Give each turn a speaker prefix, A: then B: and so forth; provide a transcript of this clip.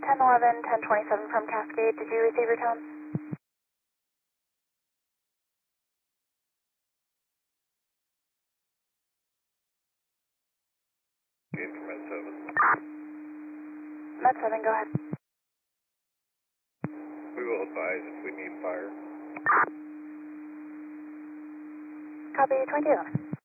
A: 1011, 1027 from Cascade. Did you receive your tone?
B: Med 7.
A: Med 7, go ahead.
B: We will advise if we need fire.
A: Copy 22.